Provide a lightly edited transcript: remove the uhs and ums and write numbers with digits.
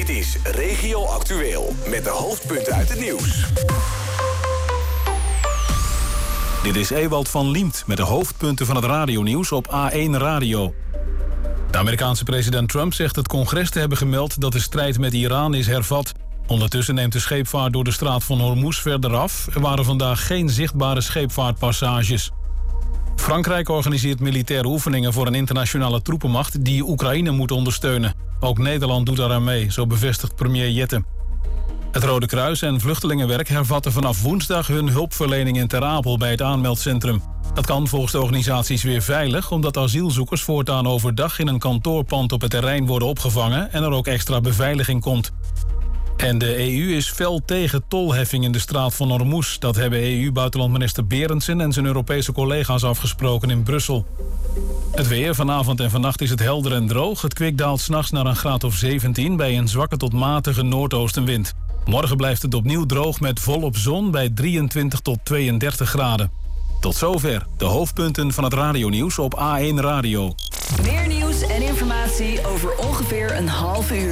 Dit is Regio Actueel met de hoofdpunten uit het nieuws. Dit is Ewald van Liemt met de hoofdpunten van het radionieuws op A1 Radio. De Amerikaanse president Trump zegt het congres te hebben gemeld dat de strijd met Iran is hervat. Ondertussen neemt de scheepvaart door de straat van Hormuz verder af. Er waren vandaag geen zichtbare scheepvaartpassages. Frankrijk organiseert militaire oefeningen voor een internationale troepenmacht die Oekraïne moet ondersteunen. Ook Nederland doet daaraan mee, zo bevestigt premier Jette. Het Rode Kruis en Vluchtelingenwerk hervatten vanaf woensdag hun hulpverlening in Ter Apel bij het aanmeldcentrum. Dat kan volgens de organisaties weer veilig, omdat asielzoekers voortaan overdag in een kantoorpand op het terrein worden opgevangen en er ook extra beveiliging komt. En de EU is fel tegen tolheffing in de straat van Hormuz. Dat hebben EU-buitenlandminister Berendsen en zijn Europese collega's afgesproken in Brussel. Het weer, vanavond en vannacht is het helder en droog. Het kwik daalt 's nachts naar een graad of 17 bij een zwakke tot matige noordoostenwind. Morgen blijft het opnieuw droog met volop zon bij 23 tot 32 graden. Tot zover de hoofdpunten van het radionieuws op A1 Radio. Meer nieuws en informatie over ongeveer een half uur.